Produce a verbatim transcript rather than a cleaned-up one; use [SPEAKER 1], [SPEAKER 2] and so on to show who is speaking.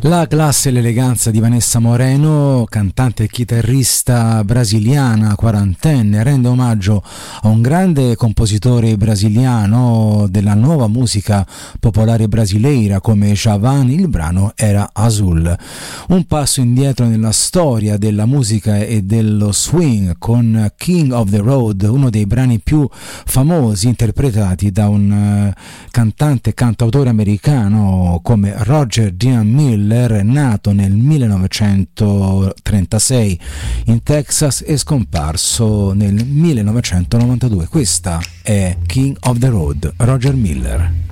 [SPEAKER 1] La classe e l'eleganza di Vanessa Moreno, cantante e chitarrista brasiliana quarantenne, rende omaggio a un grande compositore brasiliano della nuova musica popolare brasileira come Djavan. Il brano era Azul. Un passo indietro nella storia della musica e dello swing con King of the Road, uno dei brani più famosi interpretati da un uh, cantante e cantautore americano come Roger Dean Miller, nato nel millenovecentotrentasei in Texas e scomparso nel millenovecentonovantadue. Questa è King of the Road, Roger Miller.